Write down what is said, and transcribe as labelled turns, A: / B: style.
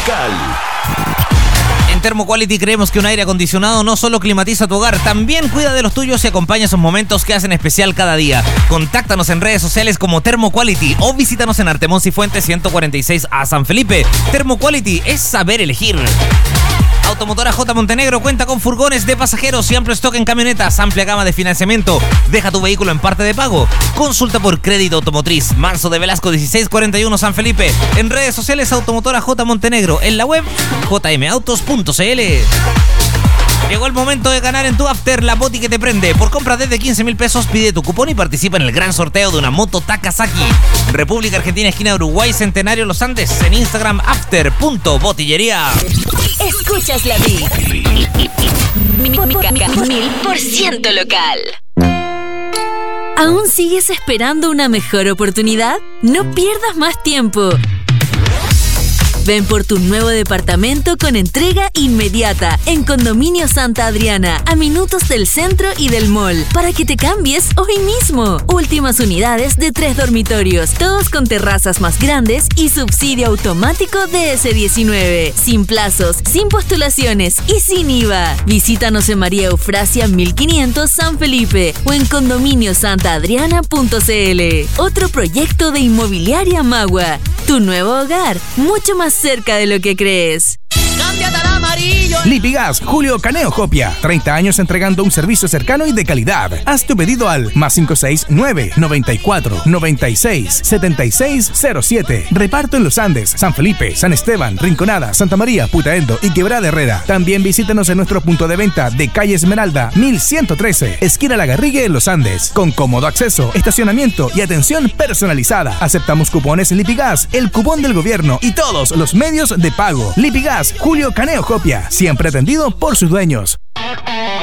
A: local.
B: En Thermoquality creemos que un aire acondicionado no solo climatiza tu hogar, también cuida de los tuyos y acompaña esos momentos que hacen especial cada día. Contáctanos en redes sociales como Thermoquality o visítanos en Artemón Cifuentes 146 a San Felipe. Thermoquality es saber elegir. Automotora J. Montenegro cuenta con furgones de pasajeros y amplio stock en camionetas, amplia gama de financiamiento. Deja tu vehículo en parte de pago. Consulta por crédito automotriz. Manso de Velasco 1641 San Felipe. En redes sociales Automotora J. Montenegro. En la web jmautos.cl. Llegó el momento de ganar en tu After, la boti que te prende. Por compras desde 15.000 pesos, pide tu cupón y participa en el gran sorteo de una moto Takasaki. República Argentina, esquina Uruguay, Centenario Los Andes. En Instagram, after.botillería.
C: Escuchas la Big. 1000% local. ¿Aún sigues esperando una mejor oportunidad? No pierdas más tiempo. Ven por tu nuevo departamento con entrega inmediata en Condominio Santa Adriana, a minutos del centro y del mall, para que te cambies hoy mismo. Últimas unidades de 3 dormitorios, todos con terrazas más grandes y subsidio automático DS19. Sin plazos, sin postulaciones y sin IVA. Visítanos en María Eufrasia 1500 San Felipe o en condominiosantaadriana.cl. Otro proyecto de Inmobiliaria Magua. Tu nuevo hogar, mucho más cerca de lo que crees.
D: Lipigas Julio Caneo Copia. 30 años entregando un servicio cercano y de calidad. Haz tu pedido al +569 94 96 76 07. Reparto en Los Andes, San Felipe, San Esteban, Rinconada, Santa María, Putaendo y Quebrada Herrera. También visítanos en nuestro punto de venta de calle Esmeralda 1113, esquina La Garrigue en Los Andes, con cómodo acceso, estacionamiento y atención personalizada. Aceptamos cupones Lipigas, el cupón del gobierno y todos los medios de pago. Lipigas Julio Caneo Copia, siempre atendido por sus dueños.